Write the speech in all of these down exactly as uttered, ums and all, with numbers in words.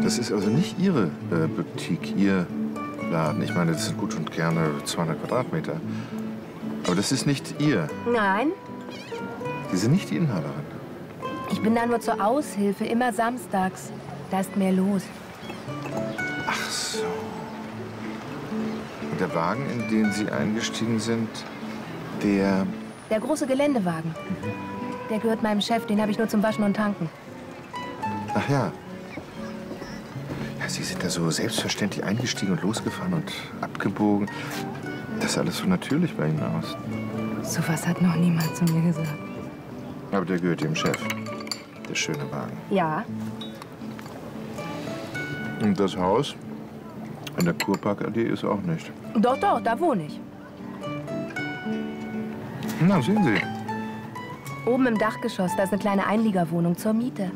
Das ist also nicht Ihre äh, Boutique, Ihr Laden. Ich meine, das sind gut und gerne zweihundert Quadratmeter. Aber das ist nicht Ihr. Nein. Sie sind nicht die Inhaberin. Ich bin da nur zur Aushilfe, immer samstags. Da ist mehr los. Ach so. Und der Wagen, in den Sie eingestiegen sind, der... Der große Geländewagen. Mhm. Der gehört meinem Chef, den habe ich nur zum Waschen und Tanken. Ach ja. Ja, Sie sind da so selbstverständlich eingestiegen und losgefahren und abgebogen. Das ist alles so natürlich bei Ihnen aus. So was hat noch niemand zu mir gesagt. Aber der gehört Ihrem Chef. Der schöne Wagen. Ja. Und das Haus in der Kurparkallee ist auch nicht. Doch, doch, da wohne ich. Na, sehen Sie. Oben im Dachgeschoss, da ist eine kleine Einliegerwohnung zur Miete.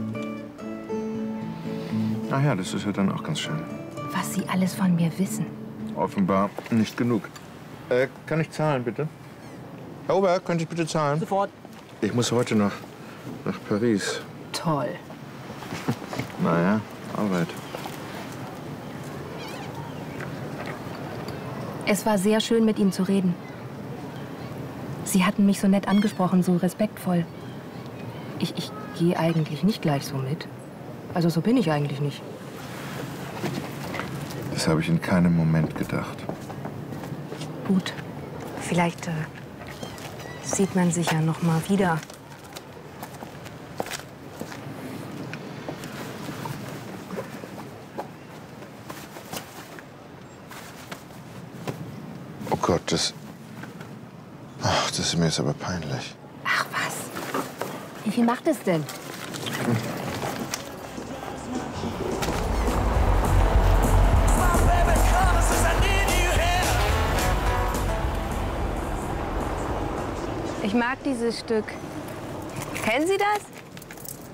Ach ja, das ist ja dann auch ganz schön. Was Sie alles von mir wissen. Offenbar nicht genug. Äh, kann ich zahlen, bitte? Herr Ober, könnte ich bitte zahlen? Sofort. Ich muss heute noch nach Paris. Toll. Naja, Arbeit. Es war sehr schön, mit Ihnen zu reden. Sie hatten mich so nett angesprochen, so respektvoll. Ich, ich gehe eigentlich nicht gleich so mit. Also so bin ich eigentlich nicht. Das habe ich in keinem Moment gedacht. Gut. Vielleicht äh, sieht man sich ja noch mal wieder. Oh Gott, das... Ach, das ist mir jetzt aber peinlich. Ach was. Wie viel macht es denn? Hm. Ich mag dieses Stück. Kennen Sie das?